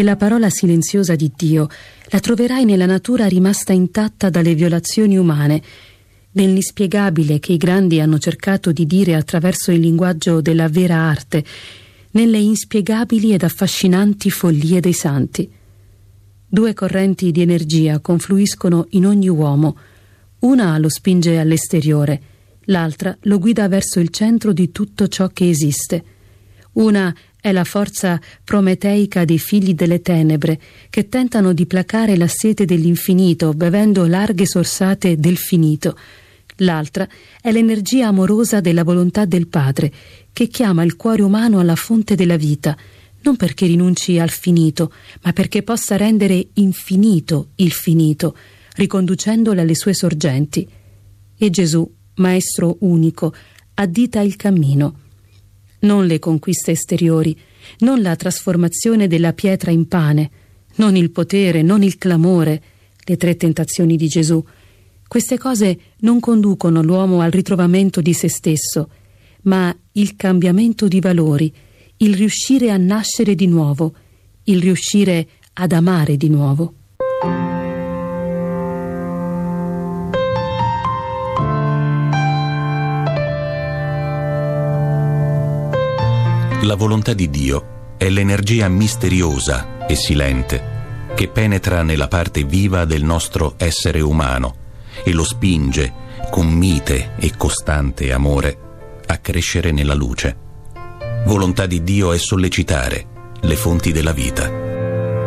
la parola silenziosa di Dio la troverai nella natura rimasta intatta dalle violazioni umane, nell'inspiegabile che i grandi hanno cercato di dire attraverso il linguaggio della vera arte, nelle inspiegabili ed affascinanti follie dei santi. Due correnti di energia confluiscono in ogni uomo, una lo spinge all'esteriore, l'altra lo guida verso il centro di tutto ciò che esiste. Una è la forza prometeica dei figli delle tenebre, che tentano di placare la sete dell'infinito bevendo larghe sorsate del finito. L'altra è l'energia amorosa della volontà del Padre, che chiama il cuore umano alla fonte della vita, non perché rinunci al finito, ma perché possa rendere infinito il finito, riconducendolo alle sue sorgenti. E Gesù, Maestro unico, addita il cammino. Non le conquiste esteriori, non la trasformazione della pietra in pane, non il potere, non il clamore, le 3 tentazioni di Gesù. Queste cose non conducono l'uomo al ritrovamento di se stesso, ma il cambiamento di valori, il riuscire a nascere di nuovo, il riuscire ad amare di nuovo. La volontà di Dio è l'energia misteriosa e silente che penetra nella parte viva del nostro essere umano e lo spinge, con mite e costante amore, a crescere nella luce. Volontà di Dio è sollecitare le fonti della vita.